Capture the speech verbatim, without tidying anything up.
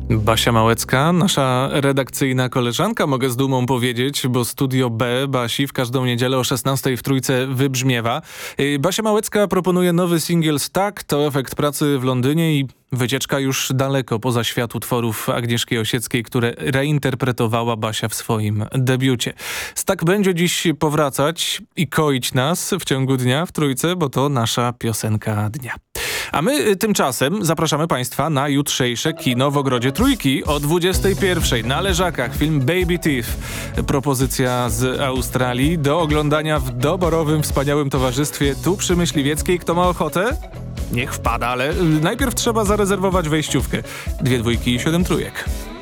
Basia Małecka, nasza redakcyjna koleżanka, mogę z dumą powiedzieć, bo Studio B Basi w każdą niedzielę o szesnastej w Trójce wybrzmiewa. Yy, Basia Małecka proponuje nowy singiel Stuck, to efekt pracy w Londynie i wycieczka już daleko poza świat utworów Agnieszki Osieckiej, które reinterpretowała Basia w swoim debiucie. Stuck będzie dziś powracać i koić nas w ciągu dnia w Trójce, bo to nasza piosenka dnia. A my tymczasem zapraszamy Państwa na jutrzejsze kino w Ogrodzie Trójki o dwudziestej pierwszej na Leżakach. Film Baby Teeth. Propozycja z Australii do oglądania w doborowym, wspaniałym towarzystwie tu przy Myśliwieckiej. Kto ma ochotę? Niech wpada, ale najpierw trzeba zarezerwować wejściówkę. Dwie dwójki i siedem trójek.